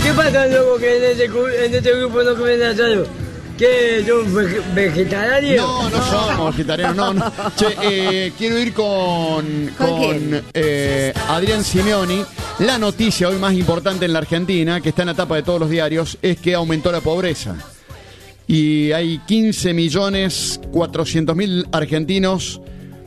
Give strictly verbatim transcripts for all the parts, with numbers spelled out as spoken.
¿Qué pasa, loco, que en este, en este grupo no comen asado? ¿Qué? ¿Son vegetarianos? No, no somos vegetarianos, no, no. Che, eh, quiero ir con, con eh, Adrián Simeoni. La noticia hoy más importante en la Argentina, que está en la tapa de todos los diarios, es que aumentó la pobreza. Y hay quince millones cuatrocientos mil argentinos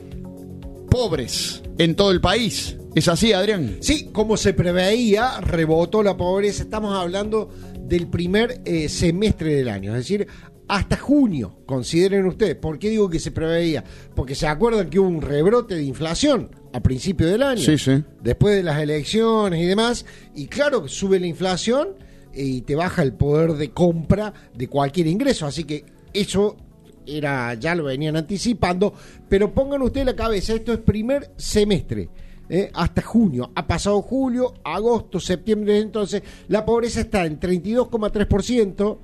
pobres en todo el país. ¿Es así, Adrián? Sí, como se preveía, rebotó la pobreza. Estamos hablando del primer eh, semestre del año, es decir, hasta junio, consideren ustedes. ¿Por qué digo que se preveía? Porque se acuerdan que hubo un rebrote de inflación a principio del año, sí, sí. después de las elecciones y demás, y claro, sube la inflación y te baja el poder de compra de cualquier ingreso, así que eso era, ya lo venían anticipando, pero pongan ustedes la cabeza, esto es primer semestre. Eh, hasta junio, ha pasado julio, agosto, septiembre, entonces la pobreza está en treinta y dos coma tres por ciento.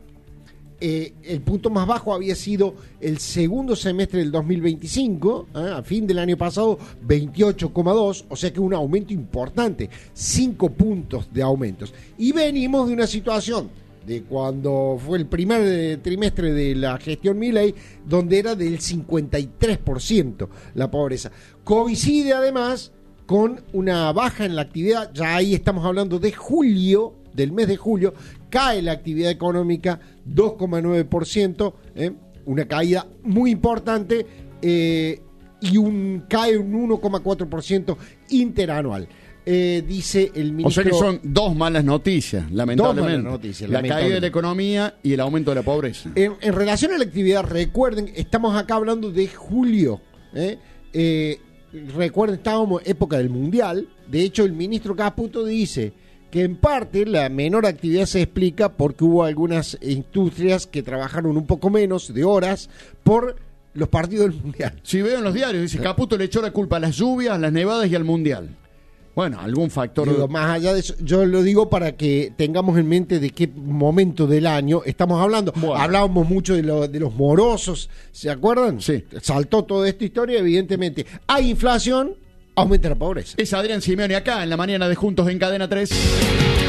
Eh, el punto más bajo había sido el segundo semestre del dos mil veinticinco, eh, a fin del año pasado veintiocho coma dos, o sea que un aumento importante, cinco puntos de aumentos, y venimos de una situación de cuando fue el primer trimestre de la gestión Milei, donde era del cincuenta y tres por ciento la pobreza. Coincide además con una baja en la actividad, ya ahí estamos hablando de julio, del mes de julio, cae la actividad económica dos coma nueve por ciento, ¿eh? Una caída muy importante, eh, y un cae un uno coma cuatro por ciento interanual. Eh, dice el ministro... O sea que son dos malas noticias, lamentablemente. Dos malas noticias, la lamentablemente. caída de la economía y el aumento de la pobreza. En, en relación a la actividad, recuerden, estamos acá hablando de julio, ¿eh? Eh, recuerden, estábamos en época del Mundial. De hecho, el ministro Caputo dice que en parte la menor actividad se explica porque hubo algunas industrias que trabajaron un poco menos de horas por los partidos del Mundial. Si veo en los diarios, dice Caputo le echó la culpa a las lluvias, las nevadas y al Mundial. Bueno, algún factor... Digo, más allá de eso, yo lo digo para que tengamos en mente de qué momento del año estamos hablando. Bueno. Hablábamos mucho de, lo, de los morosos, ¿se acuerdan? Sí. Saltó toda esta historia, evidentemente. Hay inflación, aumenta la pobreza. Es Adrián Simeoni acá en la mañana de Juntos en Cadena tres.